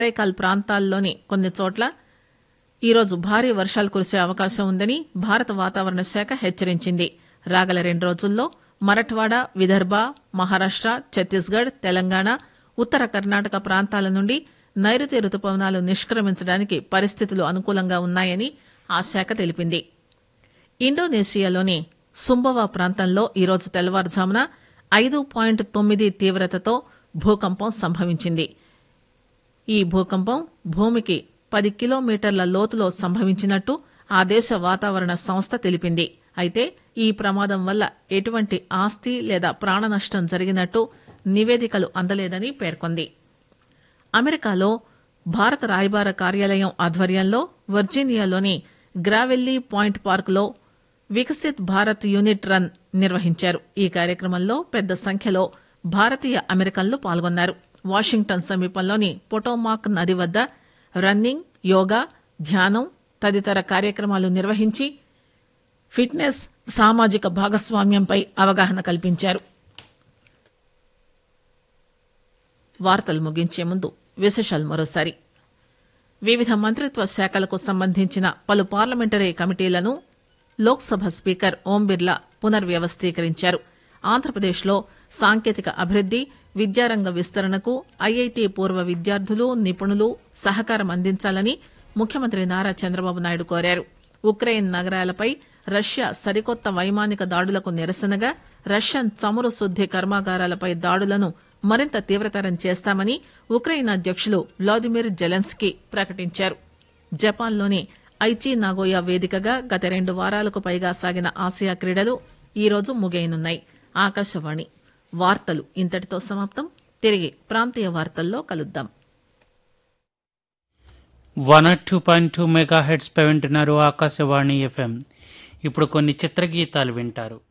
కరైకాల్ ప్రాంతాల్లోని కొన్ని చోట్ల ఈరోజు భారీ వర్షాలు కురిసే అవకాశం ఉందని భారత వాతావరణ శాఖ హెచ్చరించింది. రాగల 2 రోజుల్లో మరఠ్వాడ, విదర్భ, మహారాష్ట, ఛత్తీస్గఢ్, తెలంగాణ, ఉత్తర కర్ణాటక ప్రాంతాల నుండి నైరుతి రుతుపవనాలు నిష్క్రమించడానికి పరిస్థితులు అనుకూలంగా ఉన్నాయని ఆ శాఖ తెలిపింది. ఇండోనేషియాలోని సుంబవా ప్రాంతంలో ఈరోజు తెల్లవారుజామున 5.9 తీవ్రతతో భూకంపం సంభవించింది. ఈ భూకంపం భూమికి 10 కిలోమీటర్ల లోతులో సంభవించినట్టు ఆ దేశ వాతావరణ సంస్థ తెలిపింది. అయితే ఈ ప్రమాదం వల్ల ఎటువంటి ఆస్తి లేదా ప్రాణ నష్టం జరిగినట్టు నివేదికలు అందలేదని పేర్కొంది. అమెరికాలో భారత రాయబార కార్యాలయం ఆధ్వర్యంలో వర్జీనియాలోని గ్రావెల్లీ పాయింట్ పార్కులో వికసిత్ భారత్ యూనిట్ రన్ నిర్వహించారు. ఈ కార్యక్రమంలో పెద్ద సంఖ్యలో భారతీయ అమెరికన్లు పాల్గొన్నారు. వాషింగ్టన్ సమీపంలోని పొటోమాక్ నది వద్ద రన్నింగ్, యోగా, ధ్యానం తదితర కార్యక్రమాలు నిర్వహించి ఫిట్నెస్, సామాజిక భాగస్వామ్యంపై అవగాహన కల్పించారు. వార్తలు ముగించే ముందు విశేషాలు మరోసారి. వివిధ మంత్రిత్వ శాఖలకు సంబంధించిన పలు పార్లమెంటరీ కమిటీలను లోక్సభ స్పీకర్ ఓం బిర్లా పునర్వ్యవస్థీకరించారు. ఆంధ్రప్రదేశ్లో సాంకేతిక అభివృద్ది, విద్యారంగ విస్తరణకు ఐఐటి పూర్వ విద్యార్థులు, నిపుణులు సహకారం అందించాలని ముఖ్యమంత్రి నారా చంద్రబాబు నాయుడు కోరారు. ఉక్రెయిన్ నగరాలపై రష్యా సరికొత్త వైమానిక దాడులకు నిరసనగా రష్యన్ చమురు శుద్ది కర్మాగారాలపై దాడులను మరింత తీవ్రతరం చేస్తామని ఉక్రెయిన్ అధ్యకులు వ్లాదిమిర్ జెలెన్స్కీ ప్రకటించారు. జపాన్లోని ఐచి నాగోయా వేదికగా గత 2 వారాలకు పైగా సాగిన ఆసియా క్రీడలు ఈరోజు ముగియనున్నాయి. ఆకాశవాణి వార్తలు ఇంతటితో సమాప్తం. తిరిగి ప్రాంతీయ వార్తల్లో కలుద్దాం. 102.2 మెగాహెర్ట్జ్ పై వింటున్నారు ఆకాశవాణి FM. ఇప్పుడు కొన్ని చిత్రగీతాలు వింటారు.